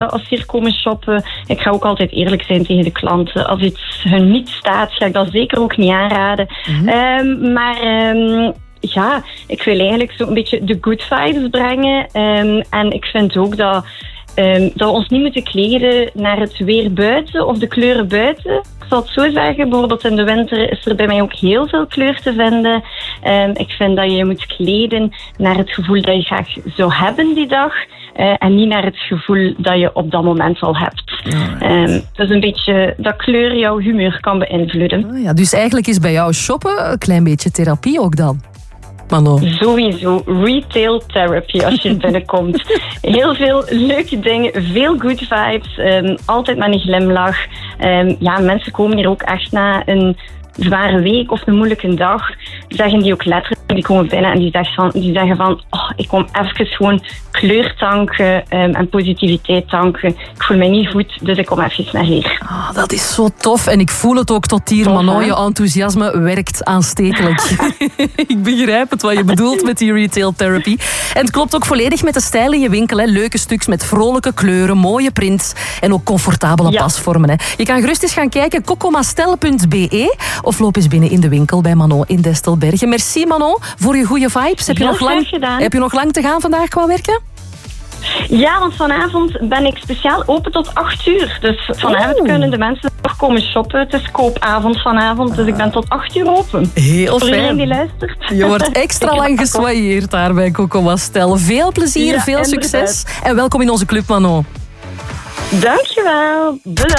als ze hier komen shoppen. Ik ga ook altijd eerlijk zijn tegen de klanten. Als iets hun niet staat, ga ik dat zeker ook niet aanraden. Ja, ik wil eigenlijk zo een beetje de good vibes brengen. En ik vind ook dat we ons niet moeten kleden naar het weer buiten of de kleuren buiten. Ik zal het zo zeggen, bijvoorbeeld in de winter is er bij mij ook heel veel kleur te vinden. Ik vind dat je je moet kleden naar het gevoel dat je graag zou hebben die dag. En niet naar het gevoel dat je op dat moment al hebt. Dat is een beetje dat kleur jouw humeur kan beïnvloeden. Ja, dus eigenlijk is bij jou shoppen een klein beetje therapie ook dan? Manon. Sowieso. Retail therapy als je binnenkomt. Heel veel leuke dingen, veel good vibes. Altijd met een glimlach. Mensen komen hier ook echt na een zware week of een moeilijke dag. Zeggen die ook letterlijk. Die komen binnen en die zeggen van ik kom even gewoon kleur tanken en positiviteit tanken. Ik voel mij niet goed, dus ik kom even naar hier. Dat is zo tof en ik voel het ook tot hier. Manon, je enthousiasme werkt aanstekelijk. Ik begrijp het wat je bedoelt met die retail therapy. En het klopt ook volledig met de stijl in je winkel. Hè. Leuke stuks met vrolijke kleuren, mooie prints en ook comfortabele pasvormen. Hè. Je kan gerust eens gaan kijken, cocomastel.be of loop eens binnen in de winkel bij Manon in Destelbergen. Merci Manon voor je goede vibes. Heb je nog lang te gaan vandaag qua werken? Ja, want vanavond ben ik speciaal open tot 8 uur. Dus vanavond kunnen de mensen nog komen shoppen. Het is koopavond vanavond, dus ik ben tot 8 uur open. Heel voor iedereen die fijn. luistert. Je wordt extra lang geswailleerd daar bij Coco Mastel. Veel plezier, veel succes en welkom in onze club, Manon. Dankjewel. Bedankt.